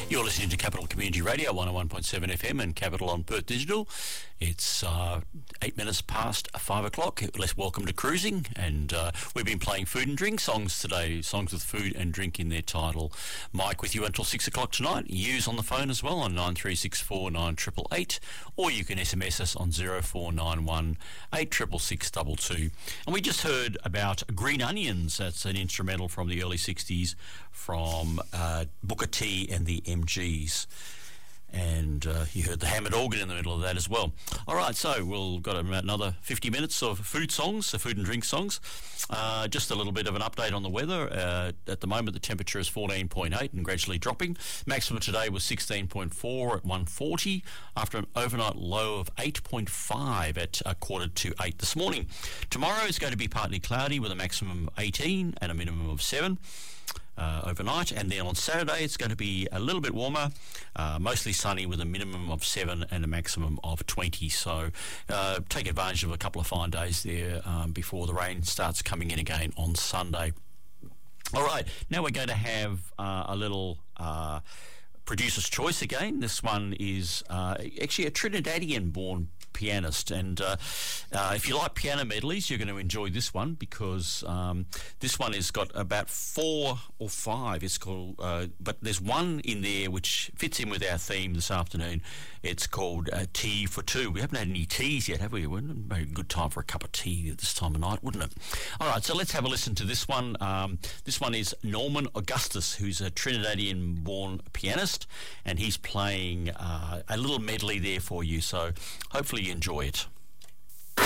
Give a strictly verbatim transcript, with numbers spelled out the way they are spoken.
You're listening to Capital Community Radio, one oh one point seven F M and Capital on Perth Digital. It's uh, eight minutes past five o'clock. Let's welcome to Cruising, and uh, we've been playing food and drink songs today, songs with food and drink in their title. Mike with you until six o'clock tonight. Use on the phone as well on nine three six four nine eight eight eight, or you can S M S us on zero four nine one eight six six six two two. And we just heard about Green Onions. That's an instrumental from the early sixties from uh, Booker T and the M Gs. And uh, you heard the hammered organ in the middle of that as well. All right, so we've got another fifty minutes of food songs, so food and drink songs. Uh, just a little bit of an update on the weather. Uh, at the moment, the temperature is fourteen point eight and gradually dropping. Maximum today was sixteen point four at one forty after an overnight low of eight point five at a quarter to eight this morning. Tomorrow is going to be partly cloudy with a maximum of eighteen and a minimum of seven. Uh, overnight, and then on Saturday it's going to be a little bit warmer, uh, mostly sunny with a minimum of seven and a maximum of twenty. So uh, take advantage of a couple of fine days there um, before the rain starts coming in again on Sunday. All right, now we're going to have uh, a little uh, producer's choice again. This one is uh, actually a Trinidadian-born pianist, and uh, uh, if you like piano medleys, you're going to enjoy this one, because um, this one has got about four or five. It's called, uh, but there's one in there which fits in with our theme this afternoon. It's called uh, Tea for Two. We haven't had any teas yet, have we? Wouldn't it be a good time for a cup of tea at this time of night, wouldn't it? All right, so let's have a listen to this one. Um, this one is Norman Augustus, who's a Trinidadian-born pianist, and he's playing uh, a little medley there for you. So hopefully you enjoy it.